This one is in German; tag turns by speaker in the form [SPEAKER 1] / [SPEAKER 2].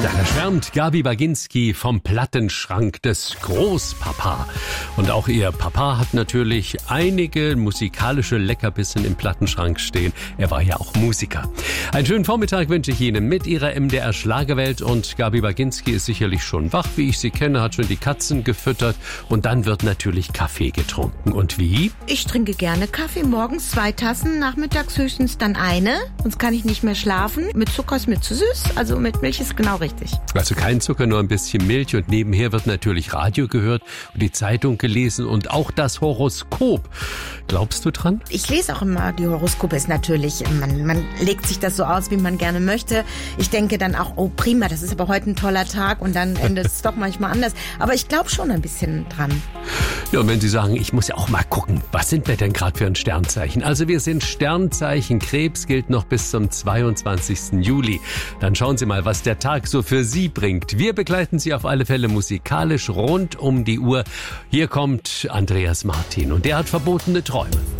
[SPEAKER 1] Da schwärmt Gabi Baginski vom Plattenschrank des Großpapa. Und auch ihr Papa hat natürlich einige musikalische Leckerbissen im Plattenschrank stehen. Er war ja auch Musiker. Einen schönen Vormittag wünsche ich Ihnen mit Ihrer MDR Schlagerwelt. Und Gabi Baginski ist sicherlich schon wach, wie ich sie kenne, hat schon die Katzen gefüttert. Und dann wird natürlich Kaffee getrunken. Und wie?
[SPEAKER 2] Ich trinke gerne Kaffee, morgens 2 Tassen, nachmittags höchstens dann eine. Sonst kann ich nicht mehr schlafen. Mit Zucker ist mir zu süß, also mit Milch ist genau richtig.
[SPEAKER 1] Also kein Zucker, nur ein bisschen Milch. Und nebenher wird natürlich Radio gehört und die Zeitung gelesen und auch das Horoskop. Glaubst du dran?
[SPEAKER 2] Ich lese auch immer die Horoskope. Ist natürlich, man legt sich das so aus, wie man gerne möchte. Ich denke dann auch, oh prima, das ist aber heute ein toller Tag und dann endet es doch manchmal anders. Aber ich glaube schon ein bisschen dran.
[SPEAKER 1] Ja, und wenn Sie sagen, ich muss ja auch mal gucken, was sind wir denn gerade für ein Sternzeichen? Also wir sind Sternzeichen Krebs, gilt noch bis zum 22. Juli. Dann schauen Sie mal, was der Tag so für Sie bringt. Wir begleiten Sie auf alle Fälle musikalisch rund um die Uhr. Hier kommt Andreas Martin und der hat verbotene Träume.